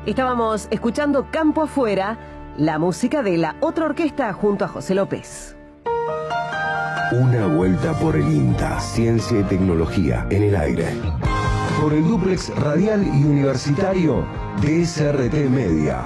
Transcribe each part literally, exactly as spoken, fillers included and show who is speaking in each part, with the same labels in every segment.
Speaker 1: Estábamos escuchando Campo Afuera, la música de La Otra Orquesta junto a José López.
Speaker 2: Una vuelta por el INTA, ciencia y tecnología en el aire. Por el dúplex radial y universitario de S R T Media.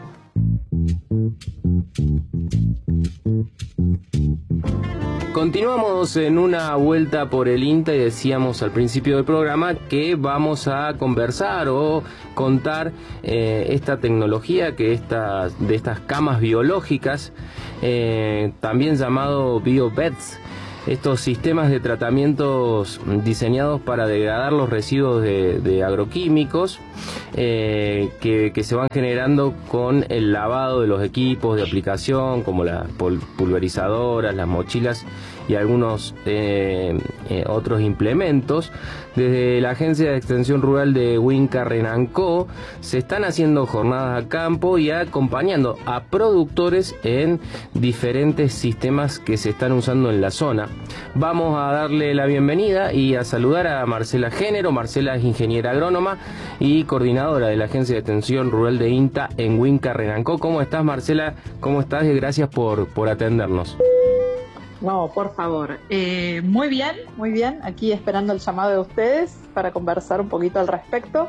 Speaker 3: Continuamos en una vuelta por el INTA y decíamos al principio del programa que vamos a conversar o contar eh, esta tecnología que esta, de estas camas biológicas, eh, también llamado biobeds, estos sistemas de tratamientos diseñados para degradar los residuos de, de agroquímicos eh, que, que se van generando con el lavado de los equipos de aplicación, como las pulverizadoras, las mochilas y algunos eh, eh, otros implementos. Desde la Agencia de Extensión Rural de Huinca-Renancó se están haciendo jornadas a campo y acompañando a productores en diferentes sistemas que se están usando en la zona. Vamos a darle la bienvenida y a saludar a Marcela Género. Marcela es ingeniera agrónoma y coordinadora de la Agencia de Extensión Rural de INTA en Huinca-Renancó. ¿Cómo estás, Marcela? ¿Cómo estás? Y gracias por, por atendernos.
Speaker 4: No, por favor. Eh, muy bien, muy bien. Aquí esperando el llamado de ustedes para conversar un poquito al respecto.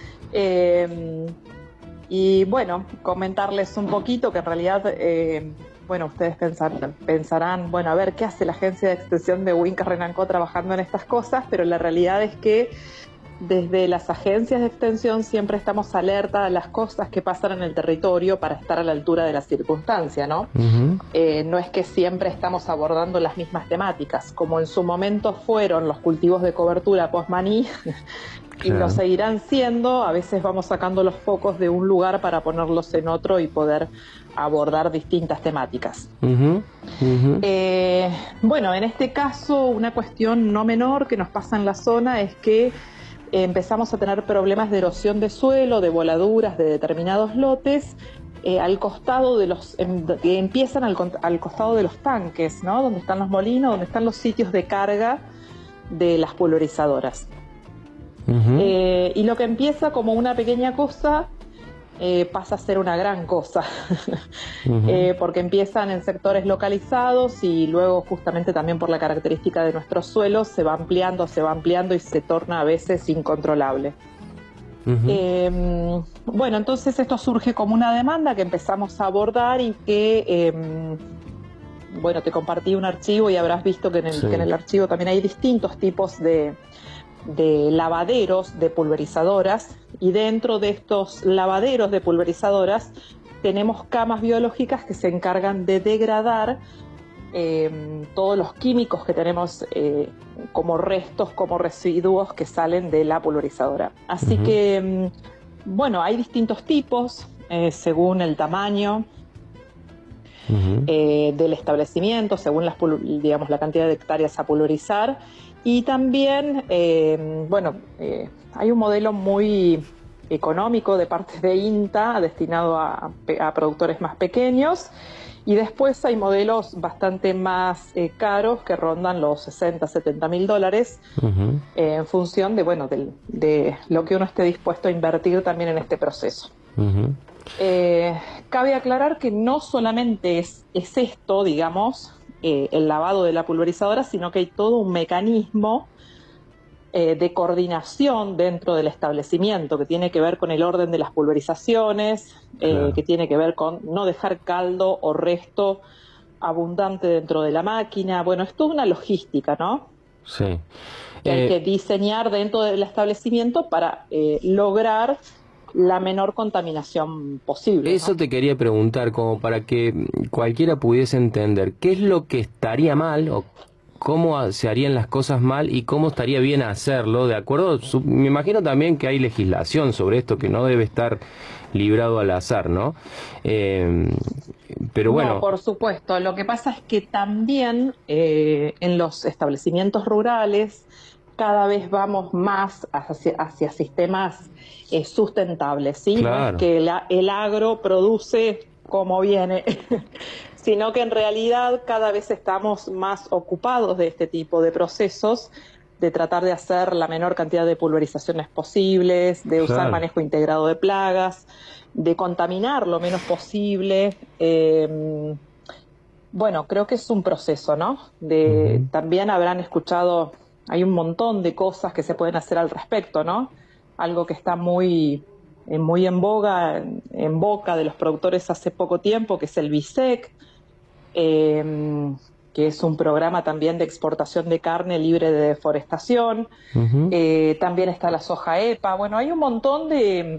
Speaker 4: Eh, y bueno, comentarles un poquito que en realidad, eh, bueno, ustedes pensar, pensarán, bueno, a ver, ¿qué hace la Agencia de Extensión de Huinca-Renancó trabajando en estas cosas? Pero la realidad es que desde las agencias de extensión siempre estamos alerta a las cosas que pasan en el territorio para estar a la altura de la circunstancia, ¿no? Uh-huh. Eh, no es que siempre estamos abordando las mismas temáticas, como en su momento fueron los cultivos de cobertura post-maní, y claro, lo seguirán siendo. A veces vamos sacando los focos de un lugar para ponerlos en otro y poder abordar distintas temáticas. Uh-huh. Uh-huh. Eh, bueno, en este caso, una cuestión no menor que nos pasa en la zona es que empezamos a tener problemas de erosión de suelo, de voladuras de determinados lotes, eh, al costado de los, em, que empiezan al, al costado de los tanques, ¿no? Donde están los molinos, donde están los sitios de carga de las pulverizadoras. Uh-huh. Eh, y lo que empieza como una pequeña cosa eh, pasa a ser una gran cosa, uh-huh. eh, porque empiezan en sectores localizados y luego justamente también por la característica de nuestros suelos se va ampliando, se va ampliando y se torna a veces incontrolable. Uh-huh. Eh, bueno, entonces esto surge como una demanda que empezamos a abordar y que, eh, bueno, te compartí un archivo y habrás visto que en el, sí. que en el archivo también hay distintos tipos de de lavaderos de pulverizadoras, y dentro de estos lavaderos de pulverizadoras tenemos camas biológicas que se encargan de degradar eh, todos los químicos que tenemos eh, como restos, como residuos que salen de la pulverizadora. Así uh-huh. que, bueno, hay distintos tipos eh, según el tamaño uh-huh. eh, del establecimiento, según las, digamos, la cantidad de hectáreas a pulverizar. Y también, eh, bueno, eh, hay un modelo muy económico de parte de INTA destinado a, a productores más pequeños, y después hay modelos bastante más eh, caros que rondan los sesenta, setenta mil dólares uh-huh. eh, en función de, bueno, de, de lo que uno esté dispuesto a invertir también en este proceso. Uh-huh. Eh, cabe aclarar que no solamente es, es esto, digamos, Eh, el lavado de la pulverizadora, sino que hay todo un mecanismo eh, de coordinación dentro del establecimiento que tiene que ver con el orden de las pulverizaciones, eh, claro. que tiene que ver con no dejar caldo o resto abundante dentro de la máquina. Bueno, es toda una logística, ¿no?
Speaker 3: Sí.
Speaker 4: Que eh... hay que diseñar dentro del establecimiento para eh, lograr la menor contaminación posible.
Speaker 3: Eso, ¿no? Te quería preguntar, como para que cualquiera pudiese entender, ¿qué es lo que estaría mal o cómo se harían las cosas mal y cómo estaría bien hacerlo? De acuerdo, me imagino también que hay legislación sobre esto que no debe estar librado al azar, ¿no? Eh, pero bueno.
Speaker 4: No, por supuesto. Lo que pasa es que también eh, en los establecimientos rurales cada vez vamos más hacia, hacia sistemas eh, sustentables, ¿sí? Claro. No es que la, el agro produce como viene, sino que en realidad cada vez estamos más ocupados de este tipo de procesos de tratar de hacer la menor cantidad de pulverizaciones posibles, de usar
Speaker 5: Claro.
Speaker 4: manejo integrado de plagas, de contaminar lo menos posible. Eh, bueno, creo que es un proceso, ¿no? De,
Speaker 5: Uh-huh.
Speaker 4: También habrán escuchado, hay un montón de cosas que se pueden hacer al respecto, ¿no? Algo que está muy, eh, muy en boga, en, en boca de los productores hace poco tiempo, que es el B I S E C, eh, que es un programa también de exportación de carne libre de deforestación.
Speaker 3: Ujú.
Speaker 4: Eh, también está la soja E P A. Bueno, hay un montón de,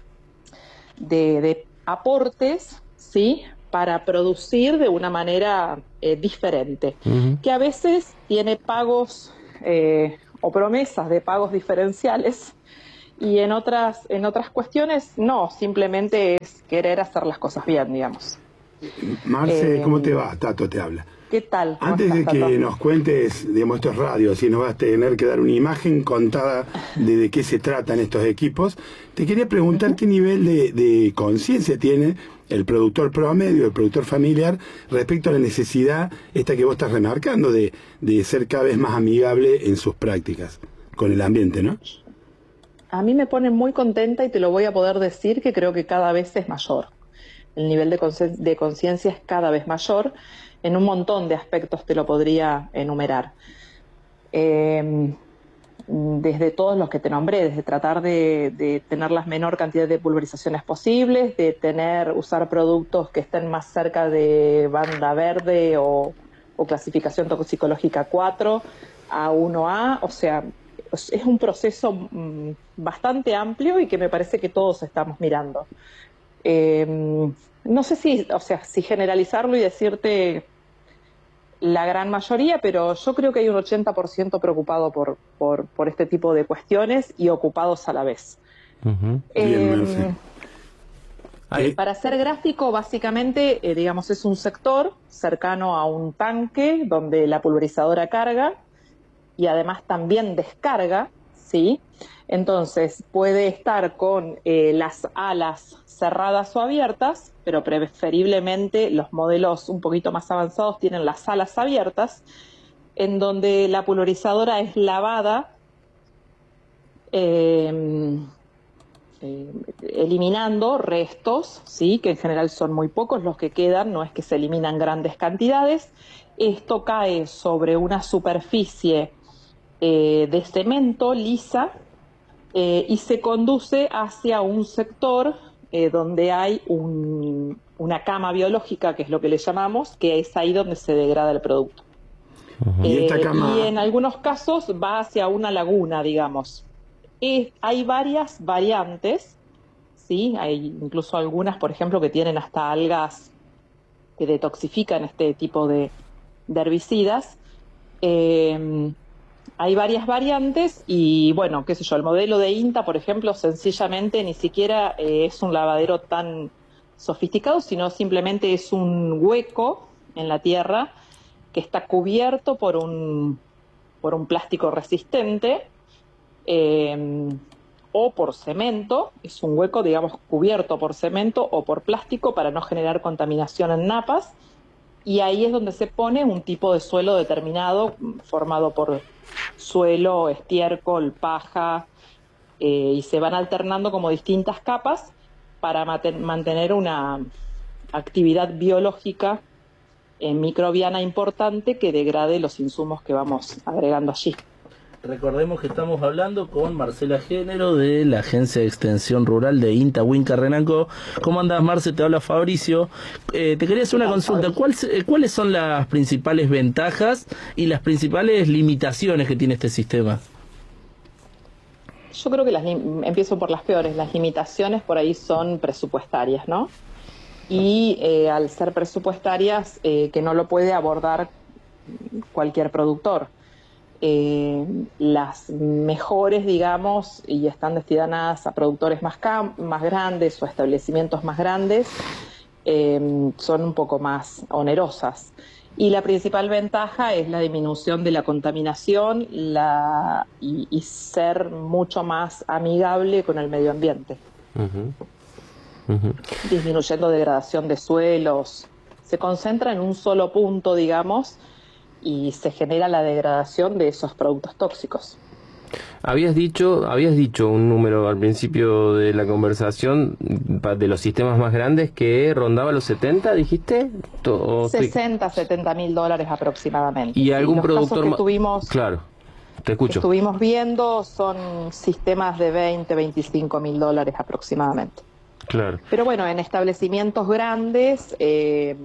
Speaker 4: de, de aportes, ¿sí?, para producir de una manera eh, diferente,
Speaker 3: Ujú.
Speaker 4: que a veces tiene pagos eh, o promesas de pagos diferenciales, y en otras, en otras cuestiones no, simplemente es querer hacer las cosas bien, digamos.
Speaker 5: Marce,
Speaker 4: Eh,
Speaker 5: ¿cómo te va? Tato te habla.
Speaker 4: ¿Qué tal? ¿Cómo
Speaker 5: Antes de
Speaker 4: estás,
Speaker 5: que
Speaker 4: Tato?
Speaker 5: nos cuentes, digamos, esto es radio, así nos vas a tener que dar una imagen contada de, de qué se tratan estos equipos, te quería preguntar qué nivel de, de conciencia tiene el productor promedio, el productor familiar, respecto a la necesidad esta que vos estás remarcando de, de ser cada vez más amigable en sus prácticas con el ambiente, ¿no?
Speaker 4: A mí me pone muy contenta y te lo voy a poder decir que creo que cada vez es mayor. El nivel de consci- de conciencia es cada vez mayor. En un montón de aspectos te lo podría enumerar. Eh, desde todos los que te nombré, desde tratar de, de tener la menor cantidad de pulverizaciones posibles, de tener, usar productos que estén más cerca de banda verde o, o clasificación toxicológica cuatro a uno A, o sea, es un proceso mm, bastante amplio y que me parece que todos estamos mirando. Eh, no sé si, o sea, si generalizarlo y decirte la gran mayoría, pero yo creo que hay un ochenta por ciento preocupado por, por, por este tipo de cuestiones y ocupados a la vez.
Speaker 3: Ujú.
Speaker 5: Bien,
Speaker 4: Eh,
Speaker 5: Marce.
Speaker 3: Ahí.
Speaker 4: Para ser gráfico, básicamente, eh, digamos, es un sector cercano a un tanque donde la pulverizadora carga y además también descarga, ¿sí? Entonces puede estar con eh, las alas cerradas o abiertas, pero preferiblemente los modelos un poquito más avanzados tienen las alas abiertas, en donde la pulverizadora es lavada, eh, eh, eliminando restos, ¿sí?, que en general son muy pocos los que quedan, no es que se eliminan grandes cantidades. Esto cae sobre una superficie eh, de cemento lisa, eh, y se conduce hacia un sector eh, donde hay un, una cama biológica, que es lo que le llamamos, que es ahí donde se degrada el producto.
Speaker 5: Y
Speaker 4: Eh,
Speaker 5: esta cama...
Speaker 4: y en algunos casos va hacia una laguna, digamos. Es, hay varias variantes, ¿sí? Hay incluso algunas, por ejemplo, que tienen hasta algas que detoxifican este tipo de, de herbicidas. Eh, Hay varias variantes y, bueno, qué sé yo, el modelo de INTA, por ejemplo, sencillamente ni siquiera eh, es un lavadero tan sofisticado, sino simplemente es un hueco en la tierra que está cubierto por un, por un plástico resistente eh, o por cemento. Es un hueco, digamos, cubierto por cemento o por plástico para no generar contaminación en napas. Y ahí es donde se pone un tipo de suelo determinado, formado por suelo, estiércol, paja, eh, y se van alternando como distintas capas para maten- mantener una actividad biológica eh, microbiana importante que degrade los insumos que vamos agregando allí.
Speaker 6: Recordemos que estamos hablando con Marcela Género de la Agencia de Extensión Rural de INTA Huinca Renanco. ¿Cómo andás, Marce? Te habla Fabricio. Eh, te quería hacer una consulta. ¿Cuál, ¿Cuáles son las principales ventajas y las principales limitaciones que tiene este sistema?
Speaker 4: Yo creo que las lim- empiezo por las peores. Las limitaciones por ahí son presupuestarias, ¿no? Y eh, al ser presupuestarias, eh, que no lo puede abordar cualquier productor. Eh, las mejores, digamos, y están destinadas a productores más, cam- más grandes o establecimientos más grandes, eh, son un poco más onerosas. Y la principal ventaja es la disminución de la contaminación la, y, y ser mucho más amigable con el medio ambiente,
Speaker 3: Ujú. Ujú.
Speaker 4: disminuyendo degradación de suelos. Se concentra en un solo punto, digamos, y se genera la degradación de esos productos tóxicos.
Speaker 3: Habías dicho, habías dicho un número al principio de la conversación de los sistemas más grandes que rondaba los setenta, ¿dijiste?
Speaker 4: sesenta, setenta mil dólares aproximadamente.
Speaker 3: ¿Y algún
Speaker 4: los
Speaker 3: productor
Speaker 4: casos que
Speaker 3: ma-
Speaker 4: tuvimos,
Speaker 3: Claro, te escucho.
Speaker 4: que estuvimos viendo son sistemas de veinte, veinticinco mil dólares aproximadamente.
Speaker 3: Claro.
Speaker 4: Pero bueno, en establecimientos grandes eh,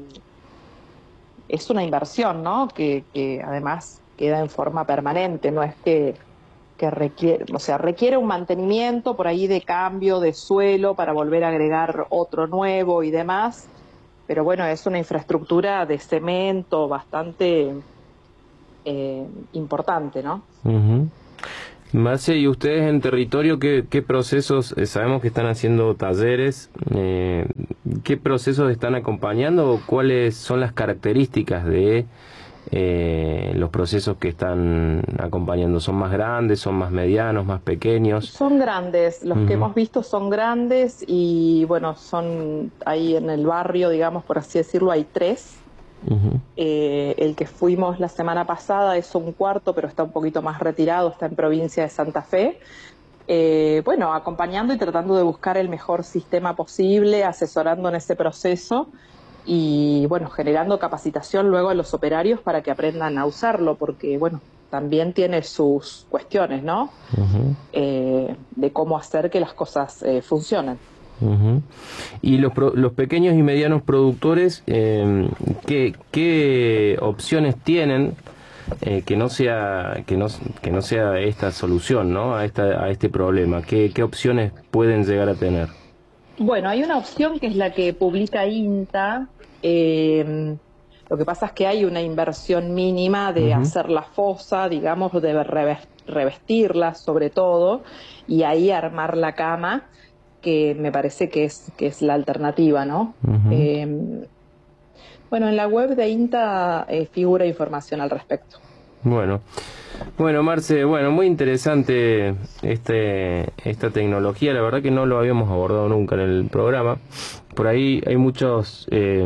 Speaker 4: es una inversión, ¿no? Que, que además queda en forma permanente, no es que que requiere, o sea, requiere un mantenimiento por ahí de cambio de suelo para volver a agregar otro nuevo y demás, pero bueno, es una infraestructura de cemento bastante eh, importante, ¿no?
Speaker 3: Uh-huh. Marce, ¿y ustedes en territorio qué, qué procesos, eh, sabemos que están haciendo talleres, eh, qué procesos están acompañando o cuáles son las características de Eh, los procesos que están acompañando? ¿Son más grandes, son más medianos, más pequeños?
Speaker 4: Son grandes, los
Speaker 3: Uh-huh.
Speaker 4: que hemos visto son grandes y bueno, son ahí en el barrio, digamos, por así decirlo, hay tres.
Speaker 3: Uh-huh.
Speaker 4: Eh, el que fuimos la semana pasada es un cuarto, pero está un poquito más retirado, está en provincia de Santa Fe. Eh, bueno, acompañando y tratando de buscar el mejor sistema posible, asesorando en ese proceso. Y bueno, generando capacitación luego a los operarios para que aprendan a usarlo, porque bueno, también tiene sus cuestiones, ¿no?
Speaker 3: Uh-huh.
Speaker 4: Eh, de cómo hacer que las cosas eh, funcionen.
Speaker 3: Uh-huh. Y los, pro, los pequeños y medianos productores, eh, ¿qué, qué opciones tienen eh, que no sea que no que no sea esta solución, ¿no? A esta a este problema? ¿Qué, qué opciones pueden llegar a tener?
Speaker 4: Bueno, hay una opción que es la que publica INTA. Eh, lo que pasa es que hay una inversión mínima de
Speaker 3: Uh-huh.
Speaker 4: hacer la fosa, digamos, de revestirla sobre todo, y ahí armar la cama, que me parece que es, que es la alternativa, ¿no?
Speaker 3: Uh-huh.
Speaker 4: Eh, bueno, en la web de INTA eh, figura información al respecto.
Speaker 3: Bueno, bueno, Marce, bueno, muy interesante este esta tecnología. La verdad que no lo habíamos abordado nunca en el programa. Por ahí hay muchos eh,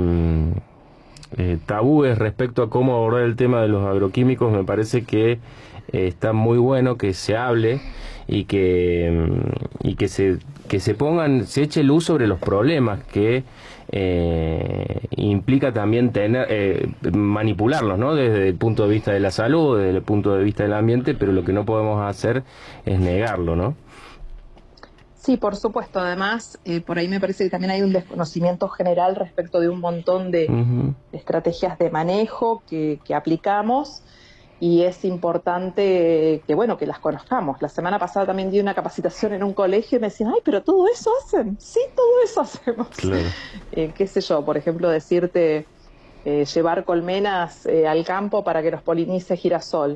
Speaker 3: eh, tabúes respecto a cómo abordar el tema de los agroquímicos. Me parece que eh, está muy bueno que se hable y que y que se que se pongan, se eche luz sobre los problemas que eh, implica también tener eh, manipularlos, ¿no? Desde el punto de vista de la salud, desde el punto de vista del ambiente, pero lo que no podemos hacer es negarlo, ¿no?
Speaker 4: Sí, por supuesto. Además, eh, por ahí me parece que también hay un desconocimiento general respecto de un montón de,
Speaker 3: Uh-huh.
Speaker 4: de estrategias de manejo que, que aplicamos, y es importante que, bueno, que las conozcamos. La semana pasada también di una capacitación en un colegio y me decían, ay, pero todo eso hacen. Sí, todo eso hacemos.
Speaker 3: Claro.
Speaker 4: Eh, qué sé yo, por ejemplo, decirte eh, llevar colmenas eh, al campo para que los polinice girasol.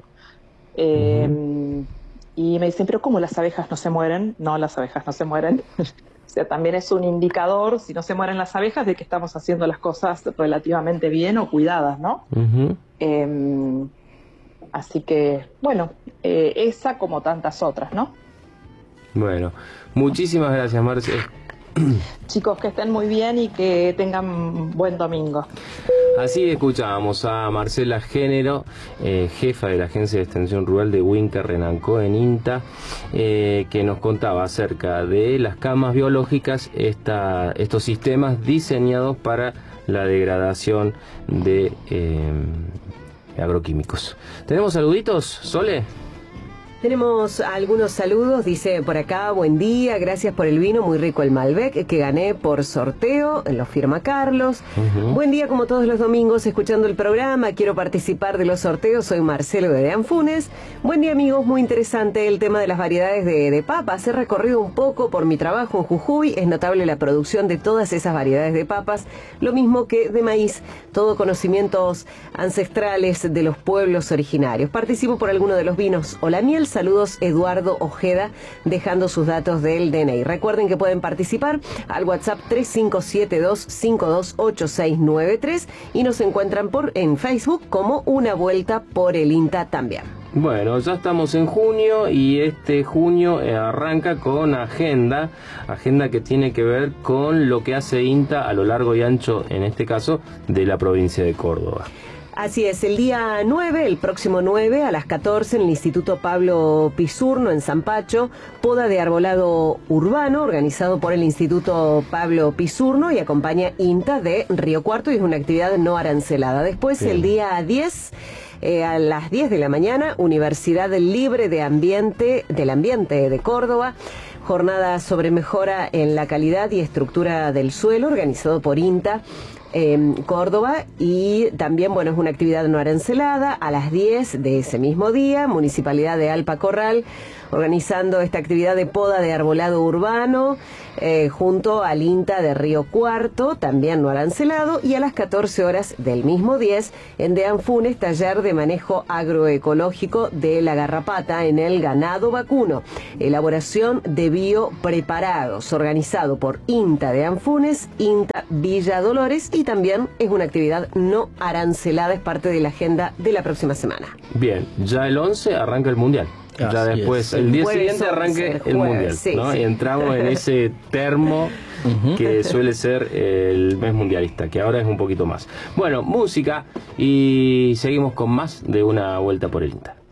Speaker 4: Eh, uh-huh. Y me dicen, pero ¿cómo las abejas no se mueren? No, las abejas no se mueren. O sea, también es un indicador, si no se mueren las abejas, de que estamos haciendo las cosas relativamente bien o cuidadas, ¿no?
Speaker 3: Uh-huh.
Speaker 4: Eh, así que, bueno, eh, esa como tantas otras, ¿no?
Speaker 3: Bueno, muchísimas gracias, Marce.
Speaker 4: Chicos, que estén muy bien y que tengan buen domingo.
Speaker 3: Así escuchábamos a Marcela Género, eh, jefa de la Agencia de Extensión Rural de Huinca Renancó en INTA, eh, que nos contaba acerca de las camas biológicas, esta, estos sistemas diseñados para la degradación de eh, agroquímicos. ¿Tenemos saluditos, Sole?
Speaker 1: Tenemos algunos saludos, dice por acá, buen día, gracias por el vino, muy rico el Malbec que gané por sorteo, lo firma Carlos. Uh-huh. Buen día, como todos los domingos, escuchando el programa, quiero participar de los sorteos, soy Marcelo de Anfunes. Buen día, amigos, muy interesante el tema de las variedades de, de papas, he recorrido un poco por mi trabajo en Jujuy, es notable la producción de todas esas variedades de papas, lo mismo que de maíz, todo conocimientos ancestrales de los pueblos originarios. Participo por alguno de los vinos o la miel. Saludos, Eduardo Ojeda, dejando sus datos del D N I. Recuerden que pueden participar al WhatsApp tres cinco siete dos, cinco dos ocho seis nueve tres y nos encuentran por en Facebook como Una Vuelta por el INTA también.
Speaker 3: Bueno, ya estamos en junio y este junio eh, arranca con agenda, agenda que tiene que ver con lo que hace INTA a lo largo y ancho, en este caso, de la provincia de Córdoba.
Speaker 1: Así es, el día nueve, el próximo nueve, a las catorce, en el Instituto Pablo Pisurno, en Zampacho, poda de arbolado urbano, organizado por el Instituto Pablo Pisurno y acompaña INTA de Río Cuarto, y es una actividad no arancelada. Después, Bien. el día diez... Eh, a las diez de la mañana, Universidad Libre de Ambiente, del Ambiente de Córdoba, jornada sobre mejora en la calidad y estructura del suelo, organizado por INTA eh, Córdoba, y también, bueno, es una actividad no arancelada. A las diez de ese mismo día, Municipalidad de Alpa Corral, organizando esta actividad de poda de arbolado urbano, eh, junto al INTA de Río Cuarto, también no arancelado. Y a las catorce horas del mismo diez, en Deanfunes, taller de manejo agroecológico de la garrapata en el ganado vacuno, elaboración de biopreparados, organizado por INTA de Anfunes, INTA Villa Dolores, y también es una actividad no arancelada, es parte de la agenda de la próxima semana.
Speaker 3: Bien, ya el once arranca el Mundial. Ya
Speaker 6: Así
Speaker 3: después,
Speaker 6: es.
Speaker 3: el día
Speaker 1: Jueves
Speaker 3: siguiente
Speaker 1: once,
Speaker 3: arranque
Speaker 1: el
Speaker 3: el
Speaker 1: jueves,
Speaker 3: Mundial,
Speaker 1: sí,
Speaker 3: ¿no?
Speaker 1: sí.
Speaker 3: Y entramos en ese termo que suele ser el mes mundialista, que ahora es un poquito más. Bueno, música, y seguimos con más de Una Vuelta por el INTA.